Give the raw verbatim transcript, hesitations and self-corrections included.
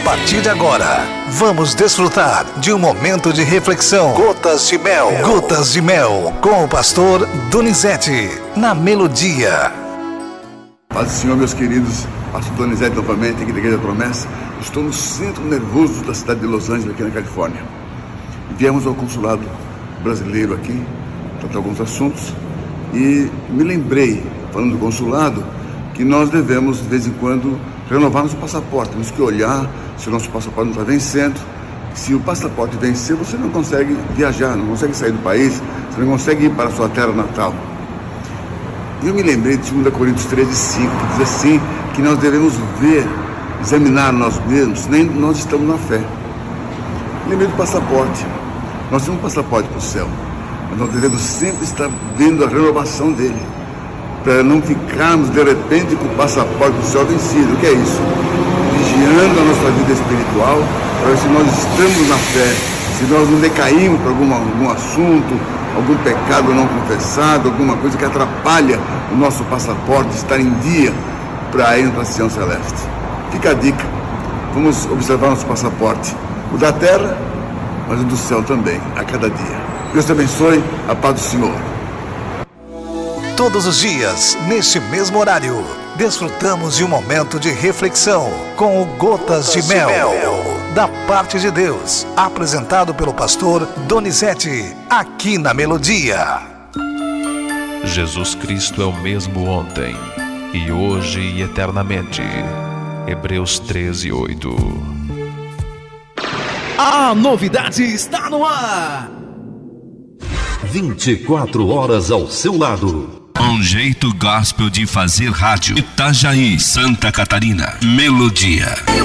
partir de agora, vamos desfrutar de um momento de reflexão. Gotas de Mel. Gotas de Mel, com o pastor Donizete, na Melodia. Paz do Senhor, meus queridos. Pastor Donizete novamente, aqui da Igreja da Promessa. Estou no centro nervoso da cidade de Los Angeles, aqui na Califórnia. Viemos ao consulado brasileiro aqui, tratar alguns assuntos, e me lembrei, falando do consulado, que nós devemos, de vez em quando, renovar nosso passaporte. Temos que olhar se o nosso passaporte não está vencendo. Se o passaporte vencer, você não consegue viajar, não consegue sair do país, você não consegue ir para a sua terra natal. E eu me lembrei de dois Coríntios treze, cinco, que diz assim, que nós devemos ver, examinar nós mesmos, nem nós estamos na fé. Me lembrei do passaporte. Nós temos um passaporte para o céu, mas nós devemos sempre estar vendo a renovação dele, para não ficarmos de repente com o passaporte do céu vencido. O que é isso? Vigiando a nossa vida espiritual, para ver se nós estamos na fé, se nós não decaímos por algum, algum assunto, algum pecado não confessado, alguma coisa que atrapalha o nosso passaporte estar em dia para ir para a Sião Celeste. Fica a dica, vamos observar nosso passaporte, o da terra, mas o do céu também, a cada dia. Deus te abençoe, a paz do Senhor. Todos os dias, neste mesmo horário, desfrutamos de um momento de reflexão com o Gotas de Mel, da parte de Deus, apresentado pelo pastor Donizete, aqui na Melodia. Jesus Cristo é o mesmo ontem, e hoje e eternamente. Hebreus treze, oito. A novidade está no ar! vinte e quatro horas ao seu lado. Um jeito gospel de fazer rádio. Itajaí, Santa Catarina. Melodia.